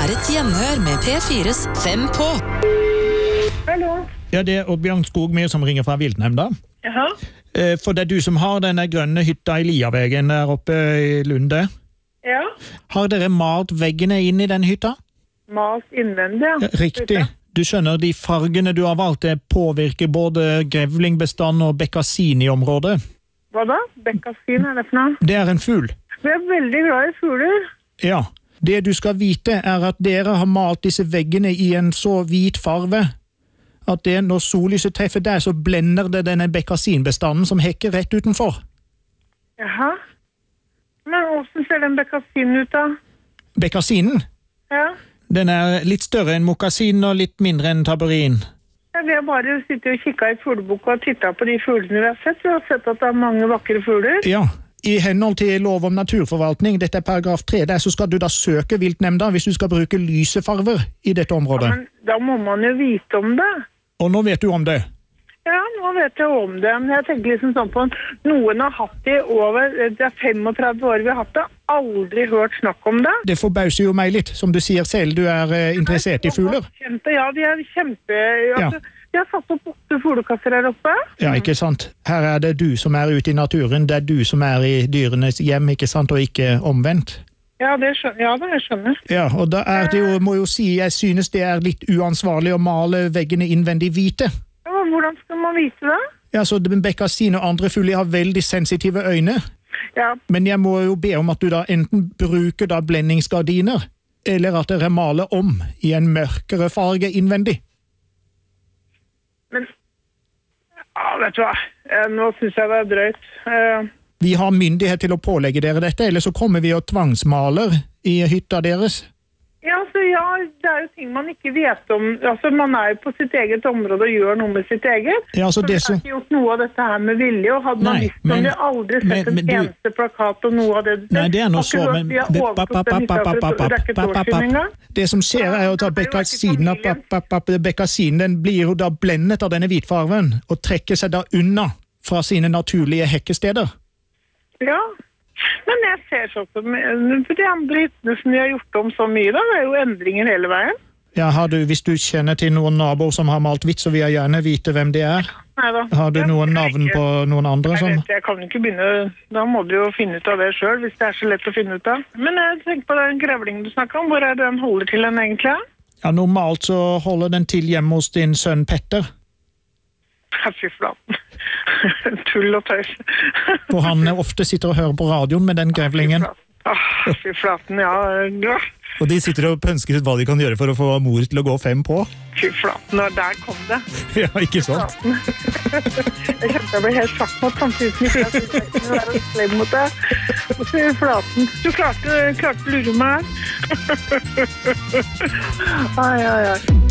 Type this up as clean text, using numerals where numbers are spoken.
et gjenhør med P4's 5 på. Hallo. Ja, det Oddbjørn Skogmyr som ringer fra Viltnemnda. Jaha. For det du som har denne grønne hytta i Liavegen der oppe i Lunde. Ja. Har dere malt veggene inn i den hytta? Malt innvendig, ja. Riktig. Du skjønner, de fargene du har valgt det påvirker både grevlingbestand og bekkasin i området. Hva da? Bekkasin, er det for noe? Det er en fugl. Vi er veldig glad i fugler. Ja. Det du skal vite er at dere har malt disse veggene i en så hvit farve at det, når sollyset treffer der, så blender det denne bekkasinbestanden som hekker rett utenfor. Jaha. Men hvordan ser den bekkasinen ut da? Bekkasinen? Ja. Den er litt større enn mokkasin og litt mindre enn taburin. Ja, vi har bare sittet og kikket i fugleboka og tittet på de fuglene vi har sett. Vi har sett at det er mange vakre fugler. Ja, i henhold til lov om naturforvaltning, dette er paragraf 3, der så skal du da søke viltnemnda hvis du skal bruke lysefarver i dette området. Ja, men da må man jo vite om det. Og nå vet du om det? Ja, nå vet jeg om det. Men jeg tenker liksom sånn på noen har hatt det over, det er 35 år vi har hatt det, aldri hørt snakk om det. Det forbauser jo meg litt, som du sier selv, du er interessert i fugler. Ja, de er kjempe... Ja. De har satt opp 8 fuglekasser her oppe. Ja, ikke sant. Her er det du som er ute i naturen, det er du som er i dyrenes hjem, ikke sant, og ikke omvendt. Ja, det skjønner. Ja, og da er det jo, må jo si, jeg synes det er litt uansvarlig å male veggene innvendig hvite. Ja, hvordan skal man vite det? Ja, så bekkasin og andre fugler har veldig sensitive øyne. Ja. Men jeg må jo be om at du da enten bruker da blendingsgardiner, eller at dere maler om i en mørkere farge innvendig. Men, ja, vet du hva, nå synes jeg det er drøyt. Vi har myndighet til å pålegge dere dette, eller så kommer vi og tvangsmaler i hytta deres. Ja, altså, ja, det er jo ting man ikke vet om. Altså, man er jo på sitt eget område og gjør noe med sitt eget. Ja, altså, så vi har ikke gjort noe av dette her med vilje, og hadde man visst om vi aldri sett en eneste plakat og noe av det. Nei, det er noe så, men... Vi har overgått den hytta for det er ikke et år siden engang. Det som skjer er jo at bekkasinen, den blir jo da blendet av denne hvitfarven, og trekker seg da unna fra sine naturlige hekkesteder. Ja, men jeg ser sånn som de andre hyttene som vi har gjort om så mye da, det er jo endringer hele veien. Ja, hvis du kjenner til noen naboer som har malt hvitt, så vil jeg gjerne vite hvem det er. Neida. Har du noen navn på noen andre som... Jeg kan ikke begynne, da må du jo finne ut av det selv, hvis det er så lett å finne ut av. Men jeg tenker på den grevlingen du snakket om, hvor er den holder til den egentlig? Ja, normalt så holder den til hjemme hos din sønn Petter. Fy flaten. Tull og tøys. For han ofte sitter og hører på radioen med den grevlingen. Fy flaten, ja. Og de sitter og pønsker ut hva de kan gjøre for å få mor til å gå 5 på. Fy flaten, og der kom det. Ja, ikke sant? Jeg kjente jeg ble helt sjakk mot samtidig som ikke jeg synes jeg kunne være slem mot det. Fy flaten. Du klarte å lure meg her. Ai.